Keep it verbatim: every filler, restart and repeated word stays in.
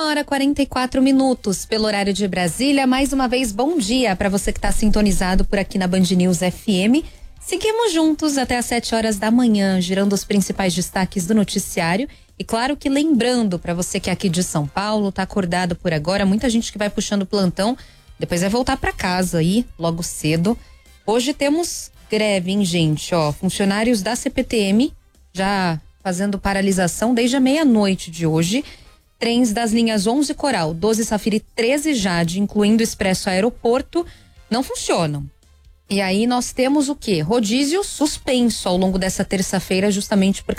hora e quarenta e quatro minutos pelo horário de Brasília. Mais uma vez, bom dia para você que está sintonizado por aqui na Band News F M. Seguimos juntos até às sete horas da manhã, girando os principais destaques do noticiário. E claro que lembrando para você que é aqui de São Paulo, tá acordado por agora, muita gente que vai puxando plantão, depois vai voltar para casa aí, logo cedo. Hoje temos greve, hein, gente? Ó, funcionários da C P T M já fazendo paralisação desde a meia-noite de hoje. Trens das linhas onze Coral, doze Safira e treze Jade, incluindo o Expresso Aeroporto, não funcionam. E aí nós temos o quê? Rodízio suspenso ao longo dessa terça-feira, justamente por